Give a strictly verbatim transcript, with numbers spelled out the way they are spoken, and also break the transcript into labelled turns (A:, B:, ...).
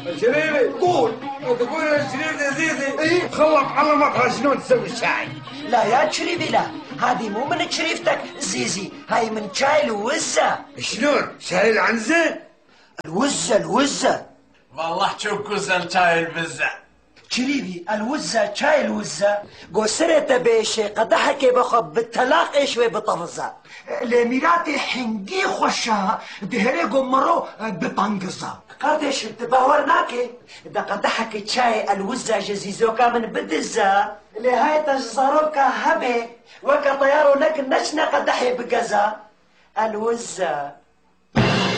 A: شريفي
B: قول.
A: تقول يا شريف يا زيزي
B: ايه؟
A: خلط علمك شلون تسوي الشاي.
C: لا يا شريفي لا، هذه مو من شريفتك زيزي، هاي من شاي الوزة.
A: شلون؟ شاي العنزة؟
C: الوزة الوزة
D: والله شوف كوزل شاي البزة.
C: شريفي الوزة شاي الوزة قصرت بيشي قدحك بخب بالتلاقي شوي بطرزة
B: لميراتي حنجي خوشا دهري قمرو بطنقزة
C: قدش تباورناكي إذا قدحك شاي الوزة جزيزوكا من بدزة لهاي تجزروكا هبي وكا طيارو لك نشنا قدحي بقزة الوزة.